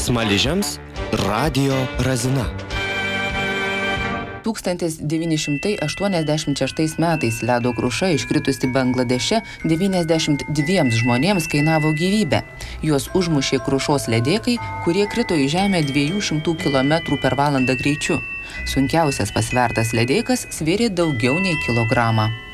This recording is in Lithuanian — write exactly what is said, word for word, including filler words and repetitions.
Smaližiams radijo razina. tūkstantis devyni šimtai aštuoniasdešimt šeštais metais ledo kruša iškritusi Bangladeše devyniasdešimt dviems žmonėms kainavo gyvybę. Juos užmušė krušos ledėkai, kurie krito į žemę dviejų šimtų kilometrų per valandą greičiu. Sunkiausias pasvertas ledėkas svėrė daugiau nei kilogramą.